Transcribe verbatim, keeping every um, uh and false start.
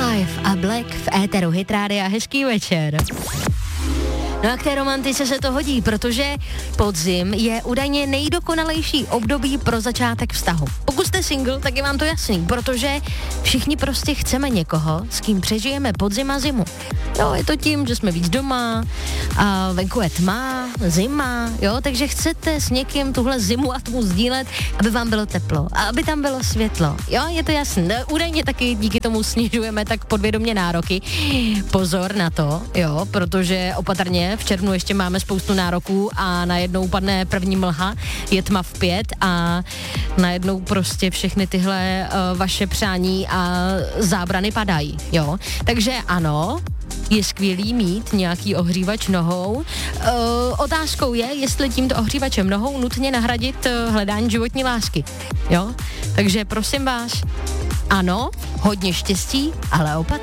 Five a Black v éteru Hit Rádia. Hezký večer. No a k té romantice se to hodí, protože podzim je údajně nejdokonalejší období pro začátek vztahu. Pokud jste single, tak je vám to jasný, protože všichni prostě chceme někoho, s kým přežijeme podzim a zimu. Jo, je to tím, že jsme víc doma, a venku je tma, zima, jo, takže chcete s někým tuhle zimu a tmu sdílet, aby vám bylo teplo a aby tam bylo světlo. Jo, je to jasné. Údajně taky díky tomu snižujeme tak podvědomě nároky. Pozor na to, jo, protože opatrně v červnu ještě máme spoustu nároků a najednou padne první mlha, je tma v pět a najednou prostě všechny tyhle uh, vaše přání a zábrany padají, jo. Takže ano, je skvělý mít nějaký ohřívač nohou. Uh, otázkou je, jestli tímto ohřívačem nohou nutně nahradit uh, hledání životní lásky, jo. Takže prosím vás, ano, hodně štěstí, ale opatrně.